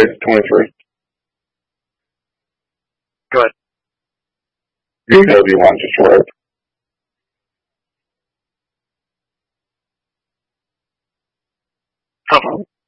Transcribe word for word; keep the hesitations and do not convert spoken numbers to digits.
it's twenty-three. Go ahead. You know, do you want just right? Oh,